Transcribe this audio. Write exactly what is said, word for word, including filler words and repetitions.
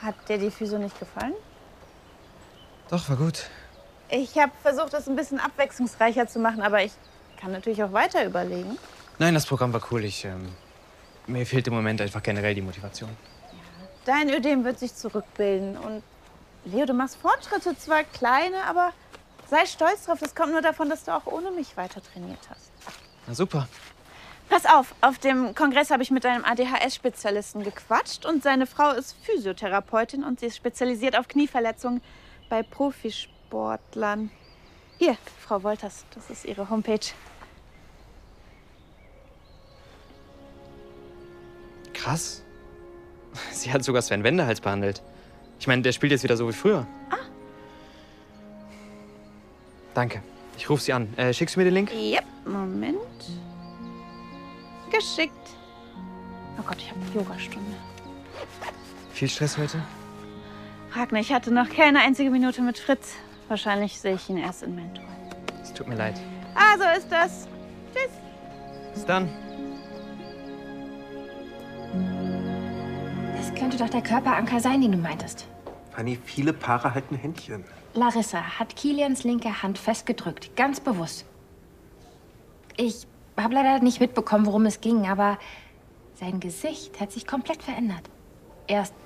Hat dir die Physio nicht gefallen? Doch, war gut. Ich habe versucht, es ein bisschen abwechslungsreicher zu machen, aber ich kann natürlich auch weiter überlegen. Nein, das Programm war cool. Ich, ähm, mir fehlt im Moment einfach generell die Motivation. Dein Ödem wird sich zurückbilden. Und Leo, du machst Fortschritte, zwar kleine, aber sei stolz drauf. Das kommt nur davon, dass du auch ohne mich weiter trainiert hast. Na super. Pass auf, auf dem Kongress habe ich mit einem A D H S-Spezialisten gequatscht. Und seine Frau ist Physiotherapeutin und sie ist spezialisiert auf Knieverletzungen bei Profisportlern. Hier, Frau Wolters, das ist ihre Homepage. Krass. Sie hat sogar Sven Wendehals behandelt. Ich meine, der spielt jetzt wieder so wie früher. Ah. Danke. Ich rufe sie an. Äh, schickst du mir den Link? Yep, Moment. Geschickt. Oh Gott, ich habe eine Yogastunde. Viel Stress heute? Ragnar, ich hatte noch keine einzige Minute mit Fritz. Wahrscheinlich sehe ich ihn erst in Mentor. Es tut mir leid. Ah, so ist das. Tschüss. Bis dann. Das könnte doch der Körperanker sein, den du meintest. Fanny, viele Paare halten Händchen. Larissa hat Kilians linke Hand festgedrückt, ganz bewusst. Ich habe leider nicht mitbekommen, worum es ging, aber sein Gesicht hat sich komplett verändert. Erst